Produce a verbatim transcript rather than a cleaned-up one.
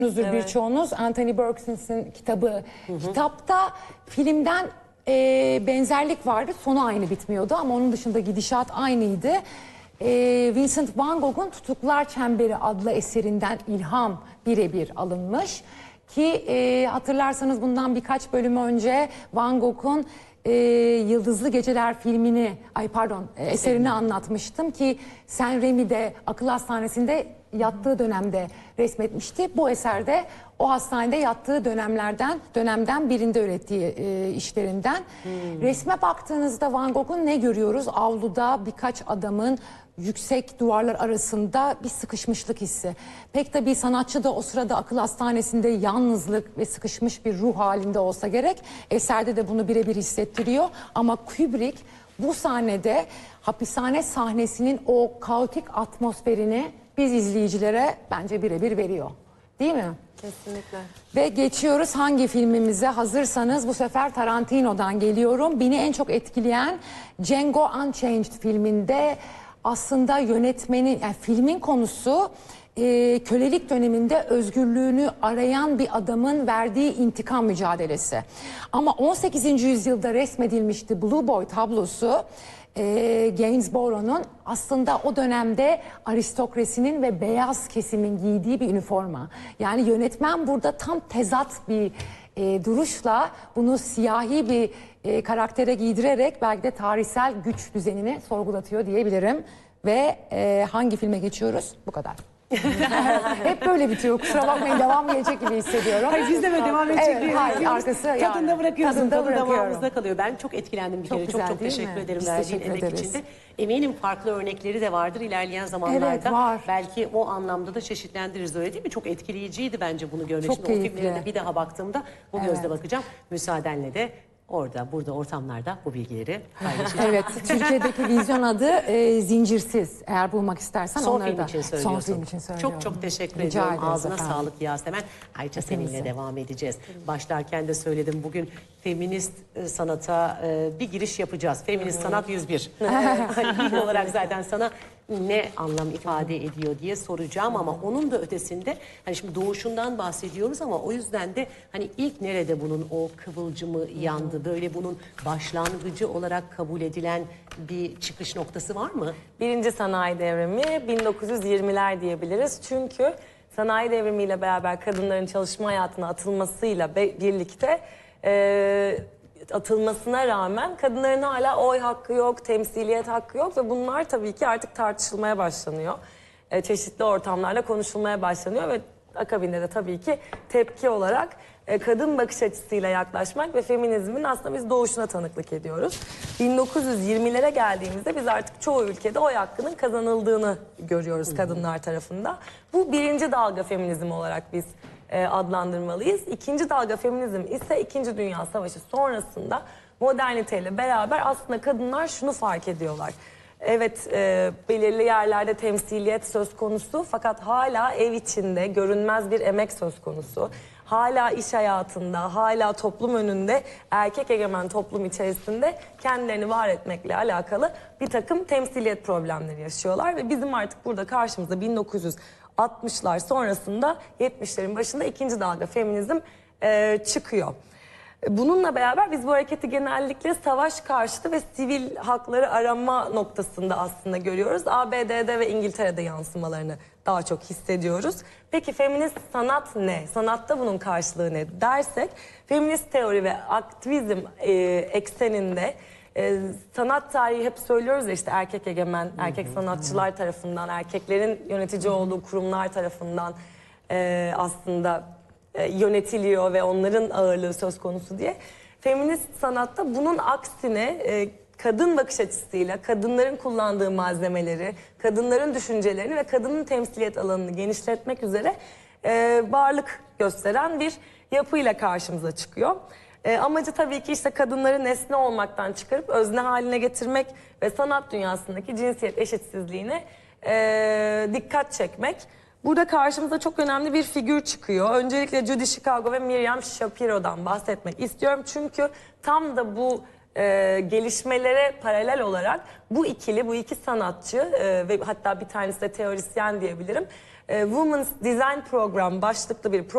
Evet. Birçoğunuz Anthony Burgess'in kitabı. Hı hı. Kitapta filmden e, benzerlik vardı. Sonu aynı bitmiyordu ama onun dışında gidişat aynıydı. E, Vincent van Gogh'un Tutuklar Çemberi adlı eserinden ilham birebir alınmış. Ki e, hatırlarsanız bundan birkaç bölüm önce Van Gogh'un e, Yıldızlı Geceler filmini, ay pardon e, eserini anlatmıştım ki Saint Rémy'de akıl hastanesinde yattığı dönemde resmetmişti. Bu eserde o hastanede yattığı dönemlerden dönemden birinde ürettiği e, işlerinden. Hmm. Resme baktığınızda Van Gogh'un ne görüyoruz? Avluda birkaç adamın yüksek duvarlar arasında bir sıkışmışlık hissi. Pek tabii sanatçı da o sırada akıl hastanesinde yalnızlık ve sıkışmış bir ruh halinde olsa gerek. Eserde de bunu birebir hissettiriyor. Ama Kubrick bu sahnede hapishane sahnesinin o kaotik atmosferini biz izleyicilere bence birebir veriyor. Değil mi? Kesinlikle. Ve geçiyoruz hangi filmimize? Hazırsanız bu sefer Tarantino'dan geliyorum. Beni en çok etkileyen Django Unchained filminde aslında yönetmenin, yani filmin konusu e, kölelik döneminde özgürlüğünü arayan bir adamın verdiği intikam mücadelesi. Ama on sekizinci yüzyılda resmedilmişti Blue Boy tablosu. E, Gainsborough'un aslında o dönemde aristokrasinin ve beyaz kesimin giydiği bir üniforma. Yani yönetmen burada tam tezat bir e, duruşla bunu siyahi bir e, karaktere giydirerek belki de tarihsel güç düzenini sorgulatıyor diyebilirim. Ve e, hangi filme geçiyoruz? Bu kadar. Hep böyle bitiyor. Kusura bakmayın, devam gelecek gibi hissediyorum. Hayır, biz de mi devam edecek evet, diye hayır, arkası tadında yani. bırakıyorsun. Tadında Tadı damağımızda bırakıyorum. kalıyor. Ben çok etkilendim bir Çok kere. güzel, çok çok değil teşekkür mi? ederim Biz verdiğin teşekkür emek ederiz. için de. Eminim farklı örnekleri de vardır ilerleyen zamanlarda. Evet, var. Belki o anlamda da çeşitlendiririz, öyle değil mi? Çok etkileyiciydi bence bunu görmek. Çok Şimdi keyifli. o filmlere de bir daha baktığımda bu Evet. gözle bakacağım. Müsaadenle de orada, burada, ortamlarda bu bilgileri paylaşacağım. Evet, Türkiye'deki vizyon adı e, Zincirsiz. Eğer bulmak istersen Son onları film da. için söylüyorsun. Son film için söylüyorum. Çok çok teşekkür Rica ediyorum. ederiz Ağzına efendim. sağlık Yasemen. Ayrıca Hepinize. seninle devam edeceğiz. Başlarken de söyledim, bugün feminist e, sanata e, bir giriş yapacağız. Feminist sanat yüz bir. Hani ilk olarak zaten sana ne anlam ifade ediyor diye soracağım ama onun da ötesinde hani şimdi doğuşundan bahsediyoruz ama o yüzden de hani ilk nerede bunun o kıvılcımı yandı, böyle bunun başlangıcı olarak kabul edilen bir çıkış noktası var mı? Birinci sanayi devrimi bin dokuz yüz yirmiler diyebiliriz. Çünkü sanayi devrimiyle beraber kadınların çalışma hayatına atılmasıyla birlikte e, atılmasına rağmen kadınların hala oy hakkı yok, temsiliyet hakkı yok ve bunlar tabii ki artık tartışılmaya başlanıyor. E, çeşitli ortamlarda konuşulmaya başlanıyor ve akabinde de tabii ki tepki olarak e, kadın bakış açısıyla yaklaşmak ve feminizmin aslında biz doğuşuna tanıklık ediyoruz. bin dokuz yüz yirmilere geldiğimizde biz artık çoğu ülkede oy hakkının kazanıldığını görüyoruz kadınlar tarafından. Bu birinci dalga feminizm olarak biz e, adlandırmalıyız. İkinci dalga feminizm ise İkinci Dünya Savaşı sonrasında moderniteyle beraber aslında kadınlar şunu fark ediyorlar. Evet, e, belirli yerlerde temsiliyet söz konusu fakat hala ev içinde görünmez bir emek söz konusu. Hala iş hayatında, hala toplum önünde, erkek egemen toplum içerisinde kendilerini var etmekle alakalı bir takım temsiliyet problemleri yaşıyorlar. Ve bizim artık burada karşımıza bin dokuz yüz altmışlar sonrasında yetmişlerin başında ikinci dalga feminizm e, çıkıyor. Bununla beraber biz bu hareketi genellikle savaş karşıtı ve sivil hakları arama noktasında aslında görüyoruz. A B D'de ve İngiltere'de yansımalarını daha çok hissediyoruz. Peki feminist sanat ne? Sanatta bunun karşılığı ne dersek, feminist teori ve aktivizm e, ekseninde e, sanat tarihi hep söylüyoruz ya, işte erkek egemen, erkek sanatçılar tarafından, erkeklerin yönetici olduğu kurumlar tarafından e, aslında E, yönetiliyor ve onların ağırlığı söz konusu diye. Feminist sanatta bunun aksine e, kadın bakış açısıyla kadınların kullandığı malzemeleri, kadınların düşüncelerini ve kadının temsiliyet alanını genişletmek üzere e, varlık gösteren bir yapıyla karşımıza çıkıyor. E, amacı tabii ki işte kadınları nesne olmaktan çıkarıp özne haline getirmek ve sanat dünyasındaki cinsiyet eşitsizliğine e, dikkat çekmek. Burada karşımıza çok önemli bir figür çıkıyor. Öncelikle Judy Chicago ve Miriam Shapiro'dan bahsetmek istiyorum. Çünkü tam da bu e, gelişmelere paralel olarak bu ikili, bu iki sanatçı e, ve hatta bir tanesi de teorisyen diyebilirim. e, Women's Design Program başlıklı bir program